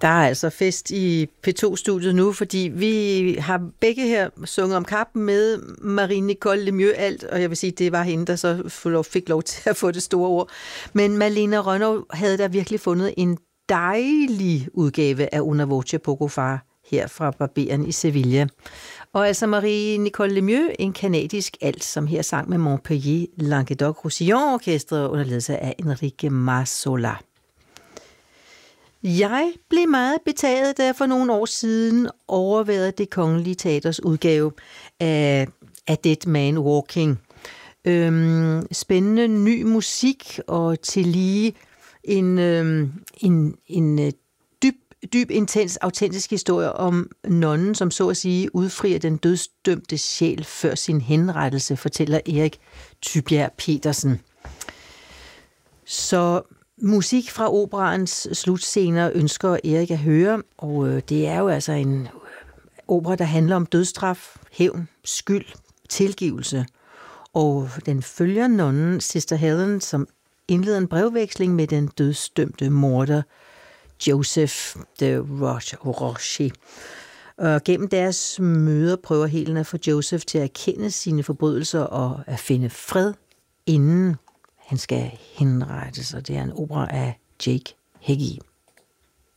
Der er altså fest i P2-studiet nu, fordi vi har begge her sunget om kappen med Marie-Nicole Lemieux alt, og jeg vil sige, det var hende, der så fik lov til at få det store ord. Men Malena Rønnow havde der virkelig fundet en dejlig udgave af Una Voce Poco Fa her fra Barberen i Sevilla. Og altså Marie-Nicole Lemieux, en kanadisk alt, som her sang med Montpellier Languedoc-Roussillon-orkestret under ledelse af Enrique Massola. Jeg blev meget betaget, da jeg for nogle år siden overværede Det Kongelige Teaters udgave af Dead Man Walking. Spændende ny musik og tillige en dyb, intens, autentisk historie om nonnen, som så at sige udfrier den dødsdømte sjæl før sin henrettelse, fortæller Erik Tybjerg Petersen. Så musik fra operaens slutscener ønsker Erik at høre, og det er jo altså en opera, der handler om dødsstraf, hævn, skyld, tilgivelse. Og den følger nonnen Sister Helen, som indleder en brevveksling med den dødsdømte morder Joseph de Roche. Og gennem deres møder prøver Helen at få Joseph til at erkende sine forbrydelser og at finde fred, inden han skal henrettes. Og det er en opera af Jake Heggie.